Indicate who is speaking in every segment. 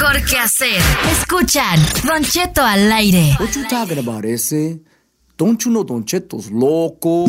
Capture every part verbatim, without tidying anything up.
Speaker 1: mejor que hacer. Escuchan Don Cheto al aire.
Speaker 2: What you talking about, ese? Don't you know Don Cheto's loco?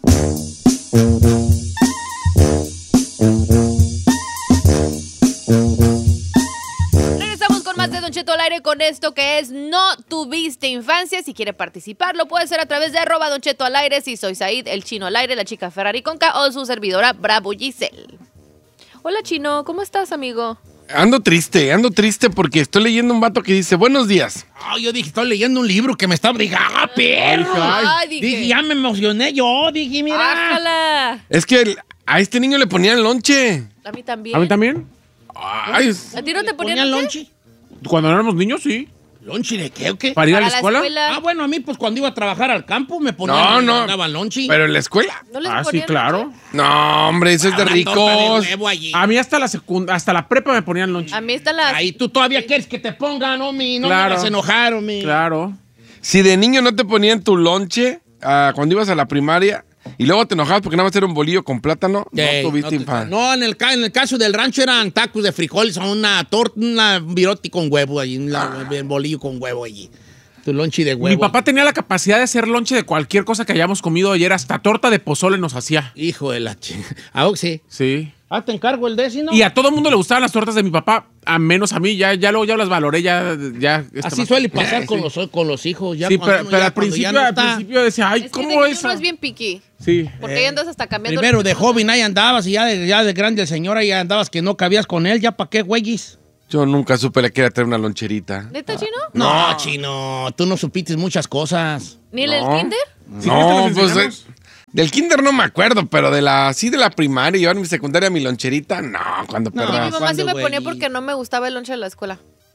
Speaker 3: Regresamos con más de Don Cheto al aire con esto que es No Tuviste Infancia. Si quiere participar, lo puede hacer a través de arroba Don Cheto al aire. Si soy Said, el Chino al aire, la chica Ferrari con K o su servidora Bravo Giselle. Hola, Chino, ¿cómo estás, amigo?
Speaker 4: Ando triste, ando triste porque estoy leyendo un vato que dice, buenos días.
Speaker 5: Oh, yo dije, estoy leyendo un libro que me estaba... Dije, ¡ah, perro!
Speaker 3: Ay, dije.
Speaker 5: Dije, ya me emocioné yo. Dije, mira.
Speaker 3: ¡Ájala!
Speaker 4: Es que el- a este niño le ponían lonche.
Speaker 3: A mí también.
Speaker 6: ¿A mí también?
Speaker 4: Ay, es-
Speaker 3: ¿A ti no te ponían
Speaker 5: ¿Ponían
Speaker 3: lonche?
Speaker 5: lonche?
Speaker 6: Cuando éramos niños, sí.
Speaker 5: ¿Lonche de qué o qué?
Speaker 6: ¿Para ir a
Speaker 3: Para
Speaker 6: la
Speaker 3: la
Speaker 6: escuela?
Speaker 3: escuela.
Speaker 5: Ah, bueno, a mí, pues, cuando iba a trabajar al campo, me ponían...
Speaker 4: no,
Speaker 5: me
Speaker 4: no.
Speaker 5: daban lonche.
Speaker 4: Pero en la escuela.
Speaker 3: ¿No les
Speaker 6: Ah, sí,
Speaker 3: ponían
Speaker 6: claro.
Speaker 3: lonche?
Speaker 4: No, hombre, eso es de
Speaker 5: Una torta
Speaker 4: ricos.
Speaker 5: de huevo allí.
Speaker 6: A mí hasta la secunda, hasta la prepa me ponían lonche.
Speaker 3: A mí están las...
Speaker 5: Ahí tú todavía quieres que te pongan, homie. No
Speaker 6: Claro.
Speaker 5: me hagas enojar, homie.
Speaker 6: Claro.
Speaker 4: Si de niño no te ponían tu lonche ah, cuando ibas a la primaria y luego te enojabas porque nada más era un bolillo con plátano,
Speaker 5: Ey,
Speaker 4: no tuviste
Speaker 5: no, te-
Speaker 4: infancia.
Speaker 5: no, en el, ca- en el caso del rancho eran tacos de frijoles, una torta, una viroti con huevo allí, un bolillo con huevo allí. Tu lonche de huevo.
Speaker 6: Mi papá tenía la capacidad de hacer lonche de cualquier cosa que hayamos comido ayer. Hasta torta de pozole nos hacía.
Speaker 5: Hijo de la ch... Ah, sí.
Speaker 6: Sí.
Speaker 5: Ah, te encargo el décimo.
Speaker 6: Y a todo mundo le gustaban las tortas de mi papá, a menos a mí. Ya, ya luego ya las valoré, ya... ya este,
Speaker 5: Así
Speaker 6: más-
Speaker 5: suele pasar
Speaker 6: Sí.
Speaker 5: con, los, con los hijos. Ya
Speaker 6: Sí,
Speaker 5: cuando
Speaker 6: pero,
Speaker 5: uno
Speaker 6: pero
Speaker 5: ya-
Speaker 6: al
Speaker 5: cuando ya
Speaker 6: principio,
Speaker 5: no
Speaker 6: al
Speaker 5: está-
Speaker 6: principio decía, ay,
Speaker 3: Es que
Speaker 6: ¿cómo
Speaker 3: de
Speaker 6: es?
Speaker 3: niño uno es bien piqui.
Speaker 6: Sí.
Speaker 3: Porque ahí andas hasta cambiando...
Speaker 5: Primero de joven ahí andabas y ya de, ya de grande el señor ahí andabas que no cabías con él. ¿Ya para qué, güeyes?
Speaker 4: Yo nunca supe le quería traer una loncherita.
Speaker 3: ¿Neta, Chino?
Speaker 5: No, chino, tú no supiste muchas cosas.
Speaker 3: ¿Ni el
Speaker 4: No.
Speaker 3: kinder?
Speaker 6: ¿Sí
Speaker 4: No,
Speaker 6: crees que
Speaker 4: pues
Speaker 6: les
Speaker 4: eh,
Speaker 6: enseñamos?
Speaker 4: del kinder no me acuerdo, pero de la sí de la primaria y ahora en mi secundaria mi loncherita, no, cuando
Speaker 5: No.
Speaker 3: Sí,
Speaker 4: perra.
Speaker 3: mi mamá sí
Speaker 5: ¿cuándo,
Speaker 3: me
Speaker 5: güey?
Speaker 3: ponía porque no me gustaba el lonche de la escuela.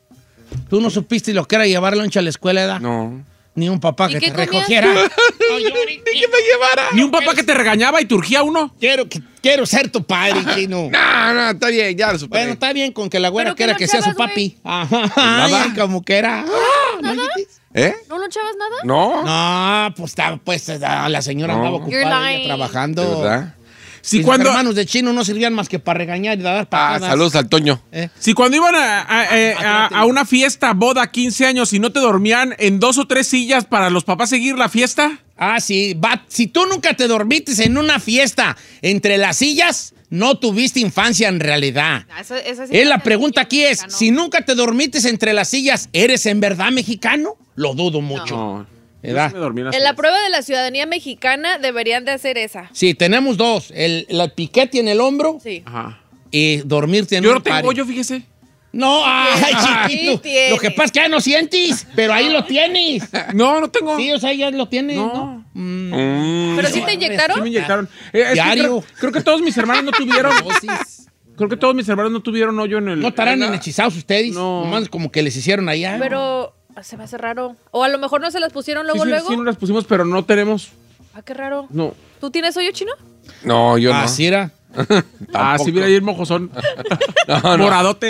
Speaker 5: Tú no supiste lo que era llevar lonche a la escuela, ¿edad?
Speaker 4: No.
Speaker 5: Ni un papá
Speaker 3: ¿Y
Speaker 5: que
Speaker 3: qué
Speaker 5: te
Speaker 3: comías?
Speaker 5: recogiera.
Speaker 4: Ni que me llevara.
Speaker 6: Ni un papá que te regañaba y te urgía uno.
Speaker 5: Quiero, que- quiero ser tu padre, chino.
Speaker 4: No, no, está bien, ya lo superé.
Speaker 5: Bueno, está bien con que la güera
Speaker 3: ¿Pero qué
Speaker 5: quiera que sea su
Speaker 3: lunchabas,
Speaker 5: papi. Ajá,
Speaker 4: nada.
Speaker 5: ay, como que era. Ah, ¿no dijiste?
Speaker 4: ¿Eh?
Speaker 3: ¿No lunchabas nada?
Speaker 4: No.
Speaker 5: No, pues, está- pues ah, la señora
Speaker 4: No.
Speaker 5: andaba
Speaker 3: You're
Speaker 5: ocupada ella
Speaker 3: lying.
Speaker 5: trabajando.
Speaker 4: ¿De verdad?
Speaker 6: Si
Speaker 5: Si
Speaker 6: cuando,
Speaker 5: hermanos de chino no servían más que para regañar y dar
Speaker 4: Ah,
Speaker 5: patadas.
Speaker 4: saludos al Toño.
Speaker 5: ¿Eh?
Speaker 6: si cuando iban a, a- eh, a- a una fiesta, boda, quince años, y no te dormían en dos o tres sillas para los papás seguir la fiesta.
Speaker 5: Ah, sí. Va, si tú nunca te dormiste en una fiesta entre las sillas, no tuviste infancia en realidad.
Speaker 3: Ah, eso- esa sí
Speaker 5: Es la
Speaker 3: es
Speaker 5: pregunta aquí es,
Speaker 3: mexicano.
Speaker 5: si nunca te dormiste entre las sillas, ¿eres en verdad mexicano? Lo dudo mucho.
Speaker 6: No.
Speaker 5: ¿Verdad?
Speaker 6: Yo sí me dormí en las
Speaker 3: En la
Speaker 6: sillas.
Speaker 3: prueba de la ciudadanía mexicana deberían de hacer esa.
Speaker 5: Sí, tenemos dos. El, el piquete en el hombro
Speaker 3: Sí.
Speaker 6: Ajá.
Speaker 5: y dormirte en
Speaker 6: Yo
Speaker 5: un
Speaker 6: no tengo
Speaker 5: party.
Speaker 6: yo, fíjese.
Speaker 5: No, ay,
Speaker 3: Sí,
Speaker 5: chiquito.
Speaker 3: tiene.
Speaker 5: Lo que pasa es que ya no sientes, pero ahí lo tienes.
Speaker 6: No, no tengo.
Speaker 5: Sí, o sea, ya lo tienes,
Speaker 6: No.
Speaker 5: ¿no? Mm.
Speaker 4: Mm.
Speaker 3: ¿Pero sí te
Speaker 6: Sí
Speaker 3: inyectaron?
Speaker 6: me inyectaron. Eh, es que
Speaker 5: Diario.
Speaker 6: creo, creo que todos mis hermanos no tuvieron.
Speaker 5: Dosis.
Speaker 6: Creo que todos mis hermanos no tuvieron hoyo en el.
Speaker 5: ¿No estarán
Speaker 6: en la-
Speaker 5: hechizados ustedes?
Speaker 6: No.
Speaker 5: Nomás como que les hicieron allá.
Speaker 3: Pero se me hace raro. O a lo mejor no se las pusieron
Speaker 6: Sí,
Speaker 3: luego,
Speaker 6: sí,
Speaker 3: luego.
Speaker 6: sí, nos las pusimos, pero no tenemos.
Speaker 3: Ah, qué raro.
Speaker 6: No.
Speaker 3: ¿Tú tienes hoyo, Chino?
Speaker 4: No, yo no.
Speaker 5: Así era.
Speaker 6: Ah, sí, mira ahí el mojozón.
Speaker 4: No, no.
Speaker 6: Moradote.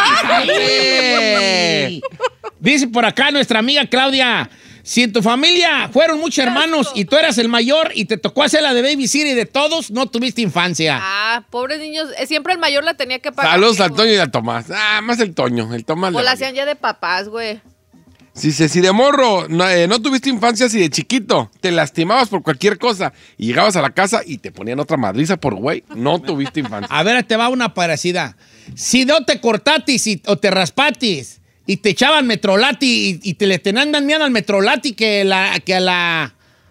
Speaker 5: ¡Cállate! Dice por acá nuestra amiga Claudia, si en tu familia fueron muchos hermanos y tú eras el mayor y te tocó hacer la de babysitter de todos, no tuviste infancia.
Speaker 3: Ah, pobres niños. Eh, Siempre el mayor la tenía que pagar.
Speaker 4: Saludos al
Speaker 3: mijo.
Speaker 4: Toño y al Tomás. Ah, más el Toño. El Tomás.
Speaker 3: O
Speaker 4: le
Speaker 3: la
Speaker 4: valió.
Speaker 3: hacían ya de papás, güey.
Speaker 4: Si, si, si de morro no, eh, no tuviste infancia, si de chiquito te lastimabas por cualquier cosa y llegabas a la casa y te ponían otra madriza por güey, no tuviste infancia.
Speaker 5: A ver, te va una parecida. Si no te cortatis y- o te raspatis y te echaban metrolati y, y te le tenían miedo al metrolati que, la, que a la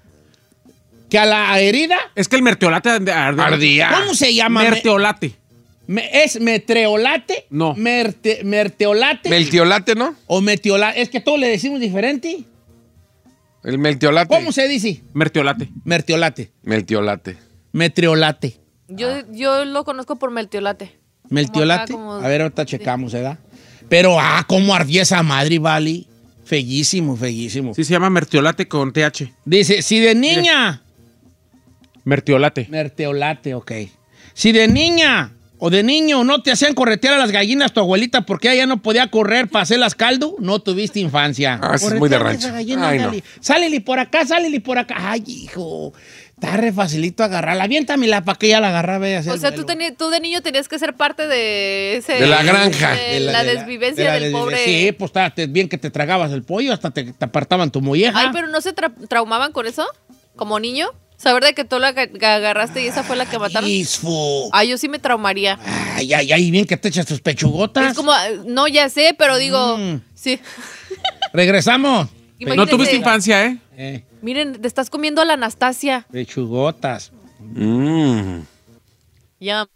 Speaker 5: que a la herida,
Speaker 6: Es que el merteolate ard- ard-
Speaker 4: Ardía.
Speaker 5: ¿cómo se llama?
Speaker 6: Merteolate.
Speaker 5: Me- ¿Es metreolate?
Speaker 6: No.
Speaker 5: Merte- ¿Merteolate?
Speaker 4: Meltiolate, ¿no?
Speaker 5: ¿O metiolate? Es que todos le decimos diferente.
Speaker 4: El meltiolate.
Speaker 5: ¿Cómo se dice?
Speaker 6: Merteolate.
Speaker 5: Merteolate.
Speaker 4: Meltiolate.
Speaker 5: Metreolate.
Speaker 3: Yo, yo lo conozco por meltiolate.
Speaker 5: Meltiolate.
Speaker 3: Como acá, como-
Speaker 5: A ver, ahorita checamos, ¿verdad? Pero, ah, cómo ardía esa madre, Vali. Fellísimo, fellísimo.
Speaker 6: Sí, se llama merteolate con T H.
Speaker 5: Dice, si de niña...
Speaker 6: Merteolate.
Speaker 5: Merteolate, ok. Si de niña o de niño no te hacían corretear a las gallinas tu abuelita porque ella no podía correr para hacerlas caldo, no tuviste infancia.
Speaker 4: Ah, eso es muy de
Speaker 5: Correteale
Speaker 4: rancho.
Speaker 5: esa gallina,
Speaker 4: Ay, no.
Speaker 5: Gali. Sálele por acá, sálele por acá. Ay, hijo. Está re facilito agarrarla. Aviéntamela para que ella la agarraba.
Speaker 3: O sea, tú, teni- tú de niño tenías que ser parte de ese...
Speaker 4: De la granja.
Speaker 3: De,
Speaker 5: De
Speaker 3: la,
Speaker 5: de
Speaker 3: desvivencia
Speaker 5: de la
Speaker 3: del
Speaker 5: desvive-
Speaker 3: pobre...
Speaker 5: Sí, pues está te- bien que te tragabas el pollo, hasta te, te apartaban tu molleja.
Speaker 3: Ay, pero ¿no se tra- traumaban con eso? ¿Como niño? Saber de que tú la ag- agarraste y esa fue la que mataron.
Speaker 5: Isfo.
Speaker 3: Ay, yo sí me traumaría.
Speaker 5: Ay, ay, ay, bien que te echas tus pechugotas.
Speaker 3: Es como, no, ya sé, pero digo,
Speaker 5: Mm.
Speaker 3: sí.
Speaker 5: Regresamos.
Speaker 6: No
Speaker 3: Imagínate,
Speaker 6: tuviste infancia, ¿eh?
Speaker 5: Eh,
Speaker 3: miren, te estás comiendo a la Anastasia.
Speaker 5: pechugotas.
Speaker 4: Mm.
Speaker 3: Ya.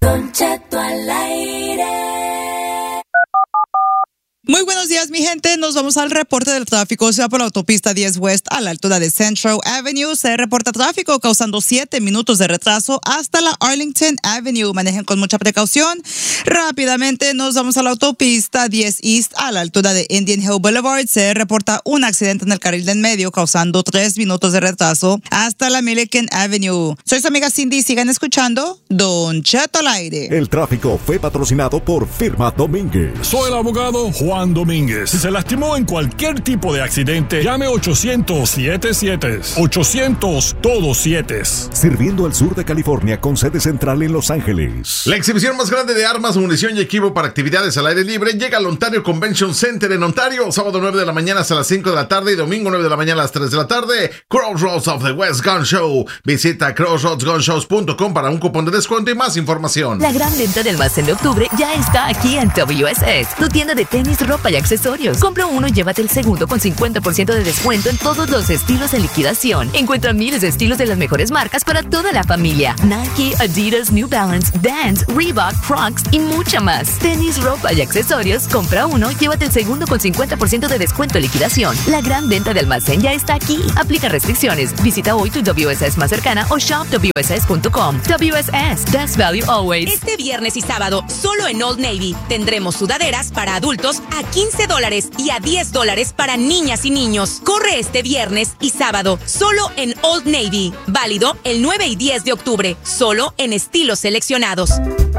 Speaker 7: Muy buenos días, mi gente. Nos vamos al reporte del tráfico. O sea, por la autopista diez West a la altura de Central Avenue se reporta tráfico causando siete minutos de retraso hasta la Arlington Avenue. Manejen con mucha precaución. Rápidamente nos vamos a la autopista diez East a la altura de Indian Hill Boulevard. Se reporta un accidente en el carril del medio causando tres minutos de retraso hasta la Milliken Avenue. Soy su amiga Cindy. Sigan escuchando Don Cheto al aire.
Speaker 8: El tráfico fue patrocinado por Firma Domínguez.
Speaker 9: Soy el abogado Juan Domínguez. Si se lastimó en cualquier tipo de accidente, llame ochocientos siete siete. ochocientos todos siete.
Speaker 8: Sirviendo al sur de California con sede central en Los Ángeles.
Speaker 10: La exhibición más grande de armas, munición y equipo para actividades al aire libre llega al Ontario Convention Center en Ontario, sábado nueve de la mañana hasta las cinco de la tarde y domingo nueve de la mañana a las tres de la tarde. Crossroads of the West Gun Show. Visita crossroads gun shows punto com para un cupón de descuento y más información.
Speaker 1: La gran venta del almacén de octubre ya está aquí en W S S, tu tienda de tenis, ropa y accesorios. Compra uno y llévate el segundo con cincuenta por ciento de descuento en todos los estilos de liquidación. Encuentra miles de estilos de las mejores marcas para toda la familia. Nike, Adidas, New Balance, Vans, Reebok, Crocs y mucha más. Tenis, ropa y accesorios. Compra uno y llévate el segundo con cincuenta por ciento de descuento en liquidación. La gran venta de almacén ya está aquí. Aplica restricciones. Visita hoy tu W S S más cercana o shop W S S punto com. W S S, best value always.
Speaker 11: Este viernes y sábado, solo en Old Navy, tendremos sudaderas para adultos a quince dólares y a diez dólares para niñas y niños. Corre este viernes y sábado, solo en Old Navy. Válido el nueve y diez de octubre, solo en estilos seleccionados.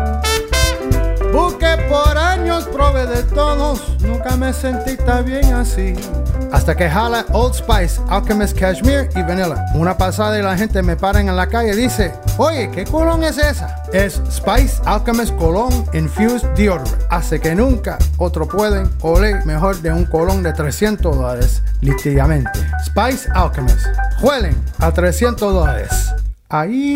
Speaker 12: Busqué por años, probé de todos, nunca me sentí tan bien así. Hasta que jala Old Spice, Alchemist Cashmere y Vanilla. Una pasada y la gente me para en la calle y dice, oye, ¿qué colón es esa? Es Spice Alchemist Cologne Infused Deodorant. Hace que nunca otro pueden oler mejor de un colón de trescientos dólares, literalmente. Spice Alchemist. Huelen a trescientos dólares. Ahí...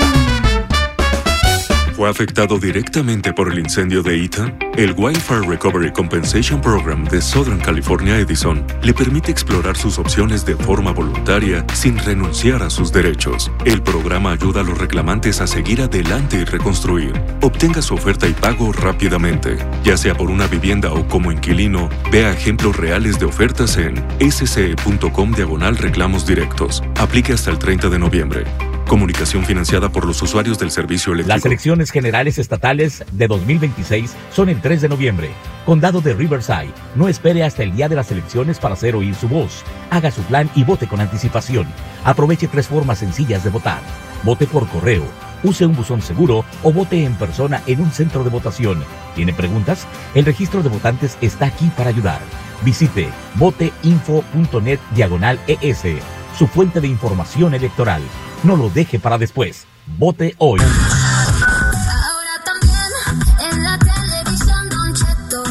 Speaker 13: ¿Fue afectado directamente por el incendio de Ethan? El Wildfire Recovery Compensation Program de Southern California Edison le permite explorar sus opciones de forma voluntaria sin renunciar a sus derechos. El programa ayuda a los reclamantes a seguir adelante y reconstruir. Obtenga su oferta y pago rápidamente. Ya sea por una vivienda o como inquilino, vea ejemplos reales de ofertas en ese ce e punto com diagonal reclamos directos. Aplique hasta el treinta de noviembre. Comunicación financiada por los usuarios del servicio eléctrico.
Speaker 14: Las elecciones generales estatales de dos mil veintiséis son el tres de noviembre. Condado de Riverside. No espere hasta el día de las elecciones para hacer oír su voz. Haga su plan y vote con anticipación. Aproveche tres formas sencillas de votar. Vote por correo, use un buzón seguro o vote en persona en un centro de votación. ¿Tiene preguntas? El registro de votantes está aquí para ayudar. Visite voteinfo punto net diagonal es, su fuente de información electoral. No lo deje para después. Vote hoy.
Speaker 15: Ahora también en la televisión, Don Cheto.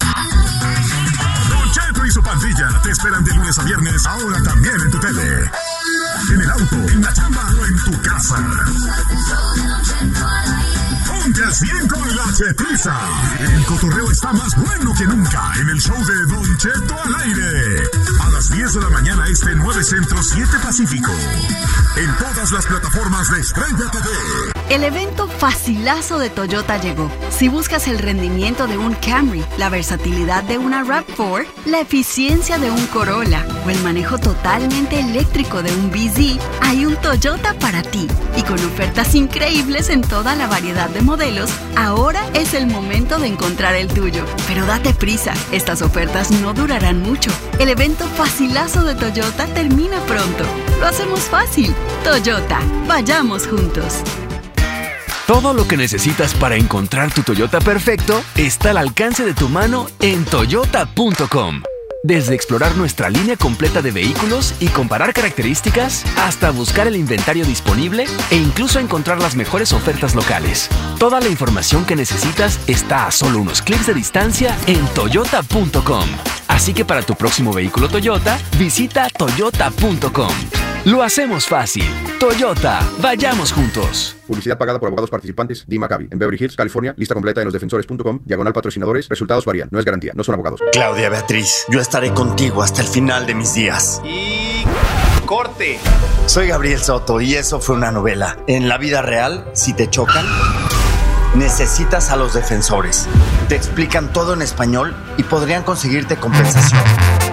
Speaker 9: Don Cheto y su pandilla te esperan de lunes a viernes, ahora también en tu tele. En el auto, en la chamba o en tu casa. Ponte al cien con la Chetiza. El cotorreo está más bueno que nunca en el show de Don Cheto al aire. A las diez de la mañana este nueve Centro, siete Pacífico. En todas las plataformas de Estrella T V.
Speaker 16: El evento facilazo de Toyota llegó. Si buscas el rendimiento de un Camry, la versatilidad de una RAV cuatro, la eficiencia de un Corolla o el manejo totalmente eléctrico de un B Z, hay un Toyota para ti. Y con ofertas increíbles en toda la variedad de modelos, ahora es el momento de encontrar el tuyo. Pero date prisa, estas ofertas no durarán mucho. El evento facilazo de Toyota termina pronto. Lo hacemos fácil. Toyota, vayamos juntos.
Speaker 17: Todo lo que necesitas para encontrar tu Toyota perfecto está al alcance de tu mano en toyota punto com. Desde explorar nuestra línea completa de vehículos y comparar características, hasta buscar el inventario disponible e incluso encontrar las mejores ofertas locales. Toda la información que necesitas está a solo unos clics de distancia en toyota punto com. Así que para tu próximo vehículo Toyota, visita toyota punto com. Lo hacemos fácil. Toyota, vayamos juntos.
Speaker 18: Publicidad pagada por abogados participantes. D. Maccabi, en Beverly Hills, California. Lista completa en los defensores punto com. Diagonal patrocinadores. Resultados varían. No es garantía. No son abogados.
Speaker 19: Claudia Beatriz, yo estaré contigo hasta el final de mis días.
Speaker 20: Y... corte.
Speaker 19: Soy Gabriel Soto y eso fue una novela. En la vida real, si te chocan, necesitas a los defensores. Te explican todo en español y podrían conseguirte compensación.